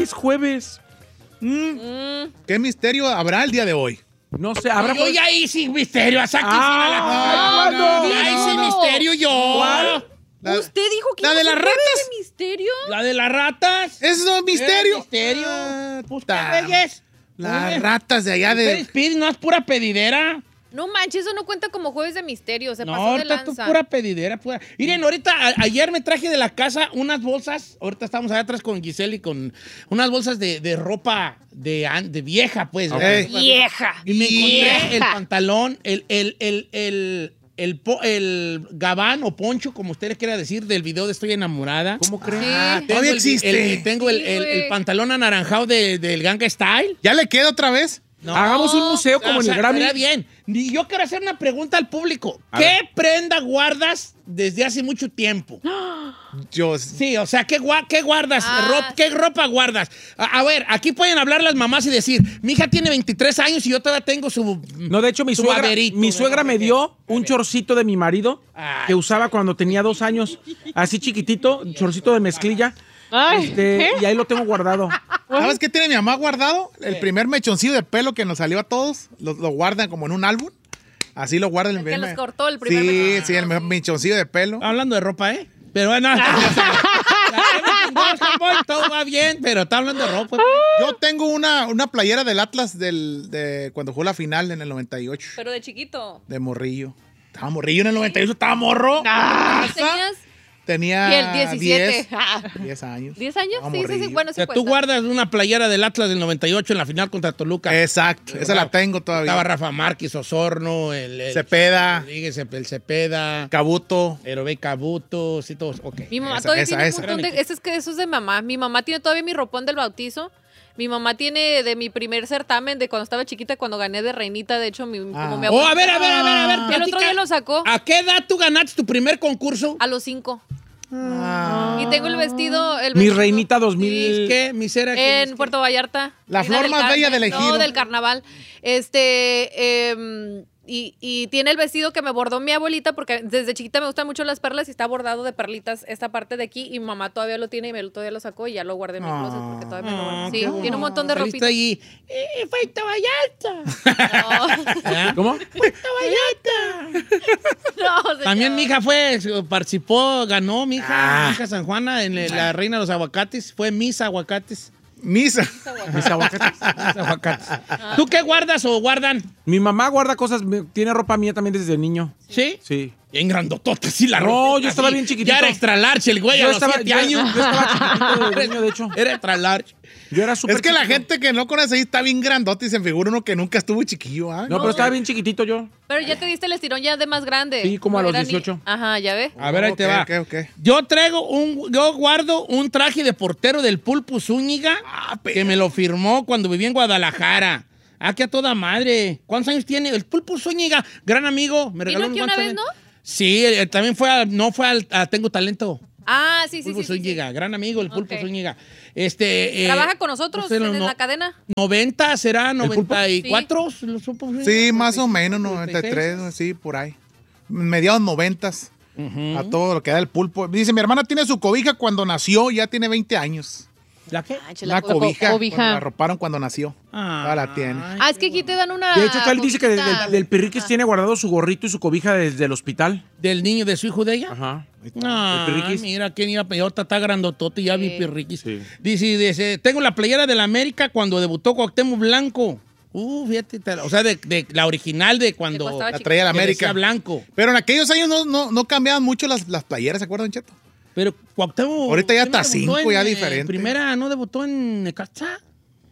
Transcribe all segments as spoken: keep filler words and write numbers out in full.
es jueves. Mm. Mm. ¿Qué misterio habrá el día de hoy? No sé, habrá... Yo ya hice misterio, hasta aquí. Ah, no, no, no, ya hice no. misterio yo. ¿Cuál? La- ¿Usted dijo que ¿La no de se las puede ratas? de misterio? La de las ratas. ¿Eso no es misterio? ¿Es misterio? Ah, Pues, puta. ¿qué reyes? Las Oye, ratas de allá de... Speed no es pura pedidera. No manches, eso no cuenta como jueves de misterio. Se No, pasó de ahorita es lanza. pura pedidera. Pura... Miren, ahorita, a- ayer me traje de la casa unas bolsas. Ahorita estamos allá atrás con Giselle y con unas bolsas de, de ropa de, an- de vieja, pues. ¿verdad? Ey. Vieja. Y me encontré Vieja. el pantalón, el, el, el, el, el, po- el gabán o poncho, como usted le quiera decir, del video de Estoy Enamorada. ¿Cómo crees? Sí. Ah, Tengo todavía el- existe. el- tengo el, Sí, el- el güey. pantalón anaranjado de- del Ganga Style. ¿Ya le queda otra vez? No. Hagamos un museo como O en sea, el Grammy. estaría bien. Y yo quiero hacer una pregunta al público. A ¿Qué ver. prenda guardas desde hace mucho tiempo? Yo... Sí, o sea, ¿qué, gua- qué guardas? Ah. Rop- ¿Qué ropa guardas? A, a ver, aquí pueden hablar las mamás y decir, mi hija tiene veintitrés años y yo todavía tengo su... No, de hecho, mi su suegra, baberito, mi ¿no? suegra me dio un chorcito de mi marido Ay. que usaba cuando tenía dos años. Así chiquitito, chorcito de mezclilla. Ay, Este, y ahí lo tengo guardado. ¿Sabes qué tiene mi mamá guardado? El primer mechoncillo de pelo que nos salió a todos. Lo, lo guardan como en un álbum. Así lo guardan. El que primer- los cortó, el primer Sí, mechoncillo. sí, el me- mechoncillo de pelo. Hablando de ropa, ¿eh? Pero bueno, todo va bien, pero está hablando de ropa. Yo tengo una, una playera del Atlas del, de cuando jugó la final en el noventa y ocho. Pero de chiquito. De morrillo. Estaba morrillo en el noventa y ocho, estaba morro. ¿Cuántos Pasa. tenías? Tenía Y el diecisiete. diez, diez años. ¿diez años? Estaba Sí, sí, sí. morrillo. Bueno, O sí sea, tú cuenta. guardas una playera del Atlas del noventa y ocho en la final contra Toluca. Exacto, esa la tengo todavía. Estaba Rafa Márquez, Osorno, el, el Cepeda. Rodríguez, el Cepeda, Cabuto. Herobey Cabuto, sí, todos. Ok. Mi mamá Esa, todavía esa, tiene esa. un montón de... Ese es que eso es de mamá. Mi mamá tiene todavía mi ropón del bautizo. Mi mamá tiene de mi primer certamen de cuando estaba chiquita, cuando gané de reinita. De hecho, mi, como mi Oh, abuelita- a ver, a ver, a ver, a ver. El otro platica. día lo sacó. ¿A qué edad tú ganaste tu primer concurso? A los cinco. Ah. Y tengo el vestido... El Mi vestido- reinita dos ¿Mis mil. qué? ¿Mis era qué? En Puerto Vallarta. La Vida flor del más Car- bella del No, ejido. del carnaval. Este... em, y, y tiene el vestido que me bordó mi abuelita porque desde chiquita me gustan mucho las perlas y está bordado de perlitas esta parte de aquí y mi mamá todavía lo tiene y me lo, todavía lo sacó y ya lo guardé en mi closet porque todavía me lo guardo. Ah, Sí, qué bueno. tiene un montón de Saliste ropita. allí. ¡Eh, Puerto Vallarta! No, ¿Ah? ¿Cómo? ¡Puerto Vallarta! no, señor. También mi hija fue, participó, ganó mi hija, Ah. mi hija San Juana en el- la reina de los aguacates. Fue Miss Aguacates. Misa. Mis aguacates. Miss Aguacates. ¿Tú qué guardas o guardan? Mi mamá guarda cosas, me- tiene ropa mía también desde niño. ¿Sí? Sí. Bien grandotota, sí, la No, ropa. yo estaba así. bien chiquitito. Ya era extra large el güey a Yo los estaba, siete yo- años. yo estaba chiquitito de niño, de hecho. Era extra large. Yo era súper Es que la chiquito. gente que no conoce ahí está bien grandote y se figura uno que nunca estuvo chiquillo. ¿ah? No, pero estaba bien chiquitito yo. Pero ya te diste el estirón ya de más grande. Sí, como a los era ni- dieciocho. Ajá, ya ve. A ver, ahí te Ok, va. ok, ok. Yo traigo un, yo guardo un traje de portero del Pulpo Zúñiga que me lo firmó cuando viví en Guadalajara. Ah, que a toda madre. ¿Cuántos años tiene? El Pulpo Zúñiga, gran amigo. Me regaló ¿Vino aquí unos una guantes vez, también. Sí, eh, también fue a, no fue al, a Tengo Talento. Ah, sí, sí, Pulpo sí, sí, sí. Zúñiga, gran amigo, el Pulpo Ok. Zúñiga. Este, eh, Trabaja con nosotros pues, en no- la cadena. noventa, ¿será? pulpo? ¿noventa y cuatro? ¿Lo supo? Sí, más o menos, noventa y tres, sí, por ahí. Mediados noventas. A todo lo que da el pulpo. Dice, mi hermana tiene su cobija cuando nació, ya tiene veinte años. ¿La qué? Ah, Una chela, cobija. cobija. cuando La arroparon cuando nació. Ah, Ahora la tiene. Ah, es que aquí te dan una. De hecho, Charlie dice que del, cobijita. del, del Pirriquis tiene guardado su gorrito y su cobija desde el hospital. ¿Del niño de su hijo de ella? Ajá. Ah, El Pirriquis. mira, quién iba a pelota, está grandotote, ya vi Sí. Pirriquis. Sí. Dice, dice, tengo la playera de la América cuando debutó Cuauhtémoc Blanco. Uh, fíjate, te- o sea, de, de la original de cuando cuando estaba La chiquito. traía la que América. decía Blanco. Pero en aquellos años no, no, no cambiaban mucho las, las playeras, ¿se acuerdan, Cheto? Pero Cuauhtémoc... Ahorita ya hasta ¿Cuauhtémoc debutó cinco, ya en, eh, diferente. Primera, ¿no debutó en Necaxa?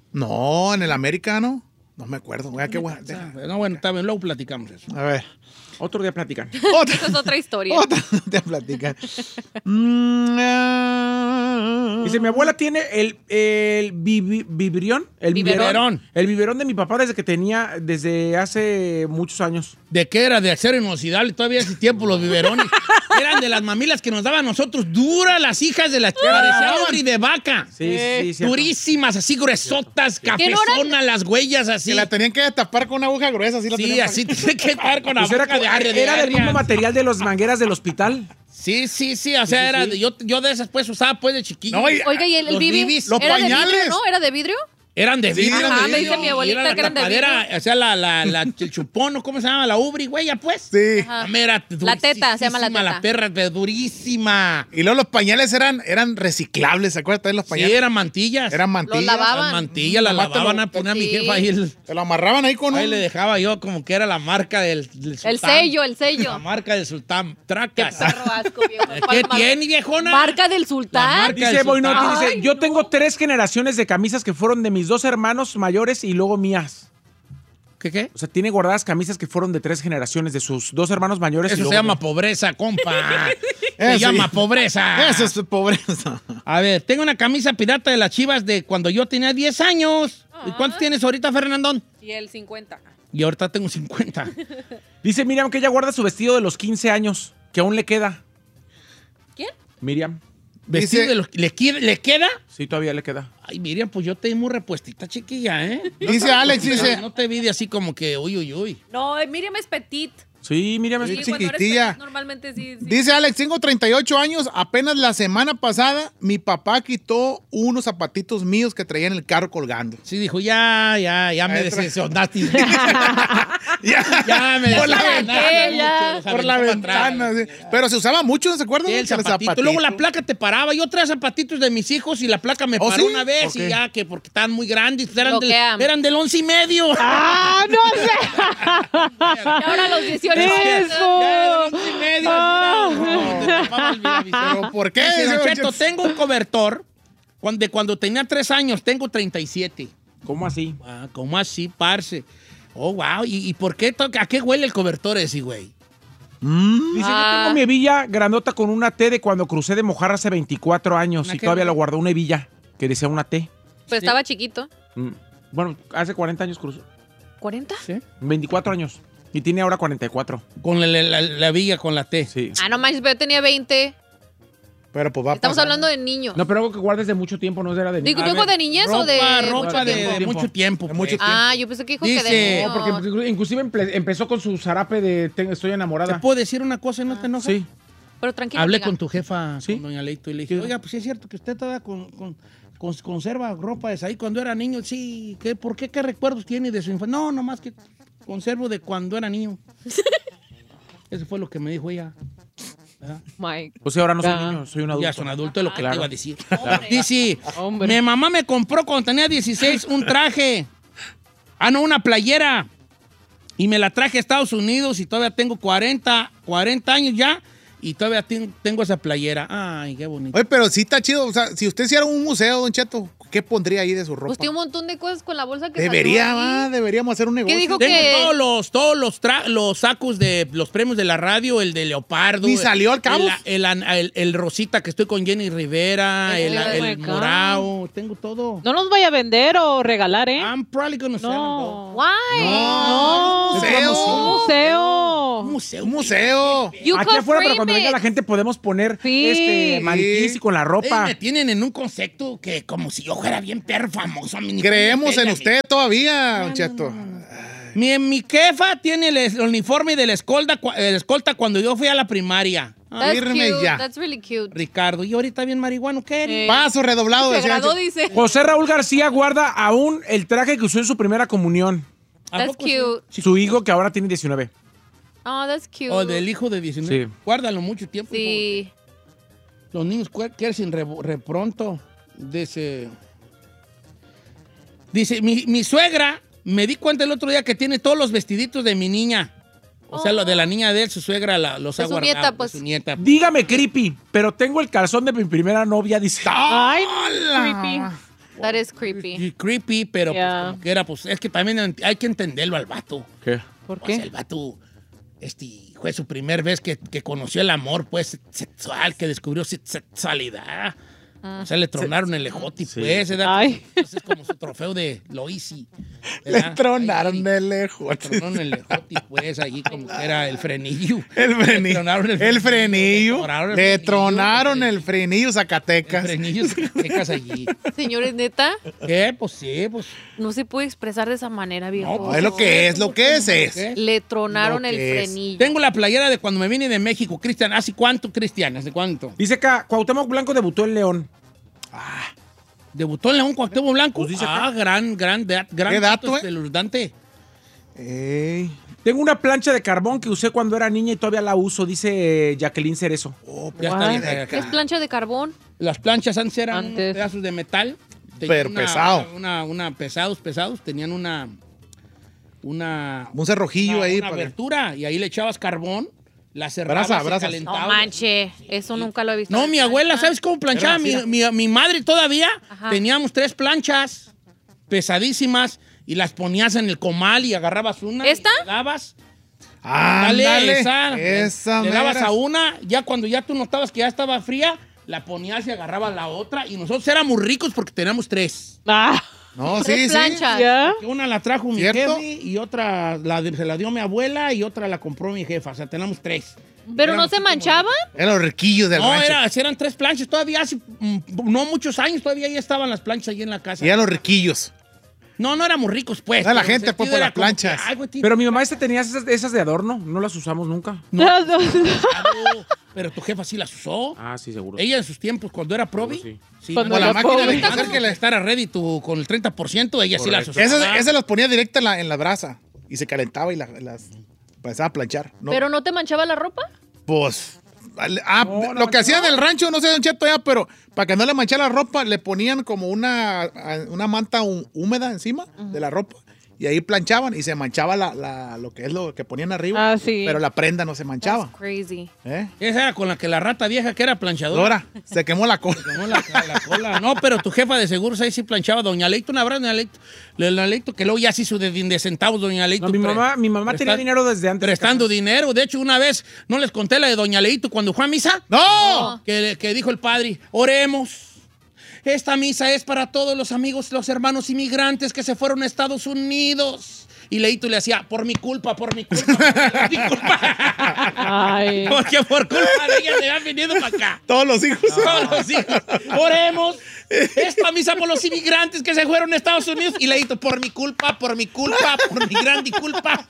No, en el América, ¿no? No me acuerdo. Oiga, qué bueno. No, bueno, está bien, luego platicamos eso. A ver. Otro día platican. Otra, Esa es otra historia. otra te platican. Mm, ah. Dice, mi abuela tiene el, el bibi- biberón. El Biberón. El biberón de mi papá desde que tenía, desde hace muchos años. ¿De qué era? De acero inoxidable. Todavía hace tiempo los biberones. Eran de las mamilas que nos daban a nosotros. Duras las hijas de las que parecían uri de vaca. Sí, sí, sí. cierto. Durísimas, así gruesotas, ¿Que no cafezonas, las huellas así. Que la tenían que tapar con una aguja gruesa. Así la Sí, tenían así tiene que estar con la Pues era, boca de arria, de era del arria. mismo material de las mangueras del hospital. Sí, sí, sí, o sea, era de- yo, yo de esas pues usaba pues de chiquillo. No, y- Oiga, ¿y el, el Los Bibi? bibis. Los ¿Era de pañales. vidrio, no? ¿Era de vidrio? Eran de vidrio. eran eran de de vidrio. vidrio. Me dice mi abuelita Y era que eran de la tapadera, vidrio. o sea, la, la, la, el chupón, ¿no? ¿Cómo se llama? La ubri, güey, ya pues. Sí. Ajá. La mera La teta, se llama la durísima, teta. La perra, pero durísima. Y luego los pañales eran, eran reciclables, ¿se acuerdan de los Sí, pañales? eran mantillas. Eran mantillas. Los lavaban. Las mantillas, las Nomás te lo- lavaban a poner a mi Sí. jefa ahí. El, Se lo amarraban ahí con ahí un... le dejaba yo como que era la marca del, del sultán. El sello, el La sello. marca del sultán. Qué Tracas. perro asco, viejo. ¿Qué ¿Cuál marca? tiene, viejona? Marca del La sultán. marca Dice del Boinotti, sultán. dice, Ay, yo no. tengo tres generaciones de camisas que fueron de mis dos hermanos mayores y luego mías. ¿Qué, qué? O sea, tiene guardadas camisas que fueron de tres generaciones de sus dos hermanos mayores. y Eso se luego llama mías. pobreza, compa. Se Eso, llama hijo. pobreza. Eso es pobreza. A ver, tengo una camisa pirata de las Chivas de cuando yo tenía diez años. ¿Y cuántos tienes ahorita, Fernandón? Y el cincuenta. Y ahorita tengo cincuenta. Dice Miriam que ella guarda su vestido de los quince años, que aún le queda. ¿Quién? Miriam. Vestido Dice- de los- ¿Le, queda- ¿Le queda? Sí, todavía le queda. Ay, Miriam, pues yo te muy repuestita, chiquilla, ¿eh? Dice Alex, No, dice... No te vi de así como que, uy, uy, uy. No, Miriam es petit. Sí, Miriam es Sí, cuando eres chiquitilla. petit, normalmente sí. sí. Dice Alex, tengo treinta y ocho años. Apenas la semana pasada, mi papá quitó unos zapatitos míos que traía en el carro colgando. Sí, dijo, ya, ya, ya me Ahí tra- decepcionaste. Ya, ya me por la decepcionaste ventana. ya. mucho, los Por la aventó para atrás. ventana. sí. Pero se usaba mucho, ¿no se acuerdan? Sí, el Que los zapatito. Luego la placa te paraba. Yo traía zapatitos de mis hijos y la placa me ¿Oh, paró sí? una vez ¿Por y qué? ya que porque estaban muy grandes. Pues eran, del, Bloquean. eran del once y medio. ¡Ah, no sé! Y ahora a los dieciocho años. ¡Eso! Ya era del once y medio. Ah. mira, te tapaba el visor. ¿Pero por qué? Dice, Don Don Cheto, Cheto? tengo un cobertor cuando, de cuando tenía tres años. Tengo treinta y siete. ¿Cómo así? Ah, ¿cómo así, parce? Oh, wow. ¿Y, y por qué? to- ¿A qué huele el cobertor ese, güey? Dice, Ah. yo tengo mi hebilla grandota con una T de cuando crucé de Mojarra hace veinticuatro años ¿Una y qué, todavía güey? lo guardó una hebilla que decía una T. Pues estaba chiquito. Mm. Bueno, hace cuarenta años cruzó. ¿cuarenta? ¿Sí? veinticuatro años. Y tiene ahora cuarenta y cuatro. Con la, la, la villa, con la T. Sí. Ah, no manches, pero yo tenía veinte. Pero pues va Estamos pasando. hablando de niños. No, pero algo que guardes de mucho tiempo, no era de Digo, niño. A ¿dijo ver, de niñez ropa, o de ropa mucho de, tiempo? de mucho tiempo. De pues. mucho Ah, yo pensé que dijo que Dice- de niños. No, porque pues, inclusive empe- empezó con su zarape de te- estoy ¿Te enamorada. puedo decir una cosa y no te enojas? Sí. Pero tranquilo. Hablé amiga. con tu jefa, Sí. con doña Leito, y le dije, Sí. oiga, pues sí es cierto que usted todavía con, con- con- conserva ropa de ahí cuando era niño. Sí, ¿qué, ¿por qué? ¿Qué recuerdos tiene de su infancia? No, nomás que conservo de cuando era niño. Eso fue lo que me dijo ella. ¿Verdad? Mike. Pues sí, ahora no soy Ah. niño, soy un adulto. Ya son adultos, es lo que Claro. te iba a decir. Hombre. Dice, Hombre. mi mamá me compró cuando tenía dieciséis un traje. Ah, no, una playera. Y me la traje a Estados Unidos y todavía tengo cuarenta, cuarenta años ya. Y todavía ten- tengo esa playera. Ay, qué bonito. Oye, pero sí está chido. O sea, si usted hiciera un museo, Don Cheto, ¿qué pondría ahí de su ropa? Pues tiene un montón de cosas con la bolsa que Debería, salió va, ahí. deberíamos hacer un negocio. dijo Tengo que- todos los, todos los, tra- los sacos de los premios de la radio, el de Leopardo. Ni salió al cabo. El, el, el- el rosita que estoy con Jenny Rivera, el, Oh el my God. morado. Tengo todo. No los vaya a vender o regalar, ¿eh? I'm probably gonna sell them, though. No. Why? No. Museo. Un museo. Un museo. Un museo. You Aquí could afuera, pero frame cuando venga it. la gente podemos poner Sí. este maniquís y con la Ustedes ropa. me tienen en un concepto que como si yo fuera bien perro famoso. a mí ni Creemos me en pela, usted todavía, Don Cheto. Mi, mi jefa tiene el, el uniforme de la escolta, cua- el escolta cuando yo fui a la primaria. Ah, That's Firme cute. ya. That's really cute. Decirlo. Y ahorita bien marihuano, ¿qué eres? Eh, Paso redoblado. Se decía graduó, Don Cheto. dice. José Raúl García guarda aún el traje que usó en su primera comunión. ¿A That's poco sí? cute. Su hijo que ahora tiene diecinueve. Oh, that's cute. O del hijo de diecinueve. Sí. Guárdalo mucho tiempo. Sí. Los niños cu- crecen re, re pronto. Dice, dice mi, mi suegra, me di cuenta el otro día que tiene todos los vestiditos de mi niña. O sea, lo de la niña de él, su suegra la- los De ha su guardado. nieta, de pues. su nieta. Dígame, creepy, pero tengo el calzón de mi primera novia, dice. Ay, creepy. That is creepy. Y creepy, pero pues, Yeah. como que era, pues es que también ent- hay que entenderlo al vato. ¿Qué? ¿Por O sea, qué? el vato, este, fue su primer vez que, que conoció el amor, pues, sexual, que descubrió su sexualidad. O sea, le tronaron el ejote, Sí. pues. Era, Ay. pues, es como su trofeo de lo easy. Le tronaron el ejote. Le tronaron el ejote, pues, allí como que era el frenillo. El frenillo. Le tronaron el El frenillo. tronaron el Le frenillo. tronaron el frenillo El Zacatecas. frenillo Zacatecas allí. Señores, neta, ¿Qué? Pues sí, pues. no se puede expresar de esa manera, viejo. No, es lo que es, lo que es es. ¿Qué? Le tronaron Lo el que es. frenillo. Tengo la playera de cuando me vine de México, Cristian. ¿Hace cuánto, Cristian? ¿Hace cuánto? Dice acá, Cuauhtémoc Blanco debutó en León. ¿Debutó en León Cuauhtémoc Blanco? Pues dice ah, gran, gran, dat- gran ¿Qué dato, eh? espeluznante. Ey. Tengo una plancha de carbón que usé cuando era niña y todavía la uso, dice eh, Jacqueline Cerezo. Oh, Ya What? está bien acá. Es plancha de carbón. Las planchas antes eran unos Antes. pedazos de metal. Tenían Pero una- pesado. Una, una, pesados, pesados. Tenían una... Una... un cerrojillo una, ahí. una para- abertura y ahí le echabas carbón, la cerrabas, Brasa, se brasa. calentaba. No manche, eso nunca lo he visto. No, en mi plancha. abuela, ¿sabes cómo planchaba? Mi, mi, mi madre todavía. Ajá. Teníamos tres planchas pesadísimas y las ponías en el comal y agarrabas una. ¿Esta? Y le dabas. Ándale, Dale, esa. esa le dabas mera. a una, ya cuando ya tú notabas que ya estaba fría, la ponías y agarrabas la otra. Y nosotros éramos ricos porque teníamos tres. Ah, No, Tres sí, sí. planchas. ¿ya? Que una la trajo mi ¿Cierto? jefe y otra la, de- se la dio mi abuela y otra la compró mi jefa. O sea, tenemos tres. ¿Pero no Éramos se así como- manchaban? Eran los riquillos del No, rancho. era, eran tres planchas. Todavía hace mm, no muchos años, todavía ya estaban las planchas ahí en la casa. Y eran los riquillos. No, no éramos ricos, pues. No, la pero el gente, pues, sentido por era las como planchas. que, ay, güey, tío, Pero mi mamá este tenía esas, esas de adorno, no las usamos nunca. claro, pero tu jefa sí las usó. Ah, sí, seguro. Ella en sus tiempos, cuando era probi, Seguro, sí. Cuando Con la era máquina pobre. de hacer que la... estar ready tu, con el treinta por ciento, ella sí las usó. Esas, esas las ponía directa en la, en la brasa. Y se calentaba y la- las empezaba a planchar. No, ¿Pero no te manchaba la ropa? Pues... Ah, No, no lo que hacían manchaba. en el rancho, no sé, Don Cheto, ya, pero para que no le manchara la ropa, le ponían como una, una manta hú- húmeda encima de la ropa. Y ahí planchaban y se manchaba la, la- lo que es lo que ponían arriba. Ah, sí. Pero la prenda no se manchaba. That's crazy. ¿Eh? Esa era con la que la rata vieja que era planchadora. Dora, se quemó la cola. Tomó la, la cola. No, pero tu jefa de seguros ahí sí planchaba. Doña Leito, un abrazo, Doña Leito. Doña Leito, que luego ya se hizo de, de centavos, Doña Leito. No, mi pre- mamá, mi mamá tenía presta- dinero desde antes. de Prestando casarse. dinero. De hecho, una vez, ¿no les conté la de Doña Leito cuando fue a misa? ¡No! Que, que dijo el padre, oremos. Esta misa es para todos los amigos, los hermanos inmigrantes que se fueron a Estados Unidos. Y Leito le hacía, por mi culpa, por mi culpa, por mi culpa. Ay. Porque por culpa de ella se han venido para acá. Todos los hijos. Todos los hijos. Oremos. Esta misa por los inmigrantes que se fueron a Estados Unidos. Y Leito, por mi culpa, por mi culpa, por mi grande culpa.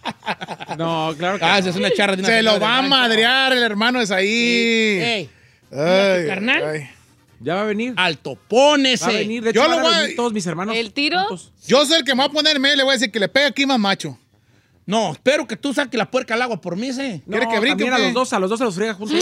No, claro que Ah, no. esa es una charra de una Se lo señora va a del rancho. madrear el hermano es ahí. Ey, Ay, tu carnal? ay. Ya va a venir. alto, pónese. Va a venir. De hecho, Yo van lo a voy a- venir todos mis hermanos. ¿El tiro? juntos. Yo soy el que me va a poner en medio y le voy a decir que le pegue aquí más macho. No, espero que tú saques la puerca al agua por mí, ¿sí? No, ¿Quiere que brinque también o a qué? los dos, a los dos se los friega juntos.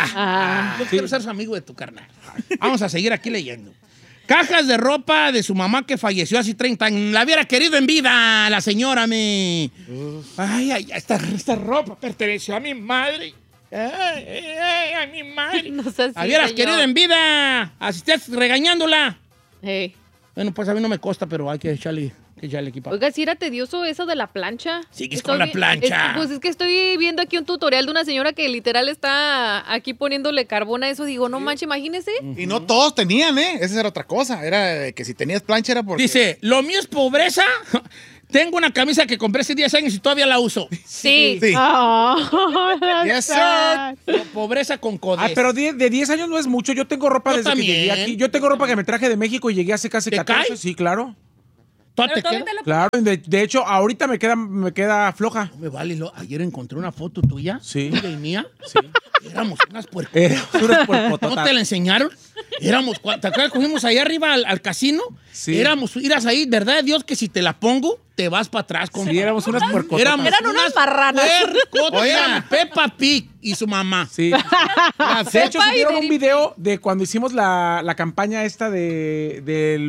Ah. Yo quiero ser su amigo de tu carnal. Vamos a seguir aquí leyendo. Cajas de ropa de su mamá que falleció hace treinta años. La hubiera querido en vida, la señora me... Ay, ay, esta, esta ropa perteneció a mi madre. Ay, ay, ay, a mi madre. No sé si. La hubieras señor. querido en vida. Así estás regañándola. Hey. Bueno, pues a mí no me consta, pero hay que echarle, que echarle equipo. Oiga, si era tedioso eso de la plancha. Sigues Estoy con la vi- plancha. es- pues es que estoy viendo aquí un tutorial de una señora que literal está aquí poniéndole carbón a eso. Digo, no manches, imagínese. Y no todos tenían, ¿eh? Esa era otra cosa. Era que si tenías plancha era porque... Dice, lo mío es pobreza. Tengo una camisa que compré hace diez años y todavía la uso. Sí. Sí. Oh, that's Yes, sir. sad. Pobreza con codez. Ah, pero de, de diez años no es mucho. Yo tengo ropa Yo desde también. que llegué aquí. Yo tengo ropa que me traje de México y llegué hace casi ¿Te catorce. cae? Sí, claro. ¿Todavía Pero te todavía queda? te la- Claro. De, de hecho, ahorita me queda, me queda floja. No me vale, lo- ayer encontré una foto tuya. Sí. Tuya y mía. Sí. Éramos unas puercas. Era una ¿No puercototas. te la enseñaron? Éramos, cua- ¿te acuerdas que fuimos allá arriba al, al casino? Sí. Éramos, irás ahí, ¿verdad de Dios que si te la pongo, te vas para atrás? Con Sí, éramos unas puercototas. Éramos Eran unas marranas. puercotas. Oiga. Éramos Peppa Pig y su mamá. Sí. De hecho, Pepa y subieron un Deripy. video de cuando hicimos la, la campaña esta de, del